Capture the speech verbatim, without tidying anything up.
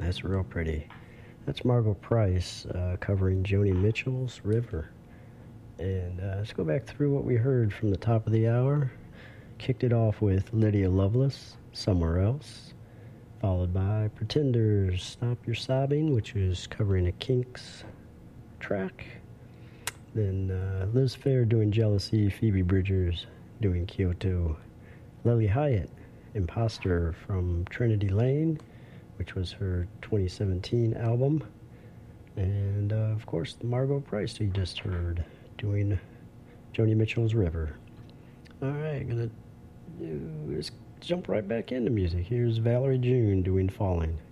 that's real pretty. That's Margot Price uh, covering Joni Mitchell's River. And uh, let's go back through what we heard from the top of the hour. Kicked it off with Lydia Loveless, Somewhere Else, followed by Pretenders, Stop Your Sobbing, which is covering a Kinks track. Then uh, Liz Phair doing Jealousy, Phoebe Bridgers doing Kyoto, Lily Hyatt, Imposter from Trinity Lane, which was her twenty seventeen album, and uh, of course Margot Price who you just heard doing Joni Mitchell's River. Alright, gonna do, just jump right back into music. Here's Valerie June doing Falling.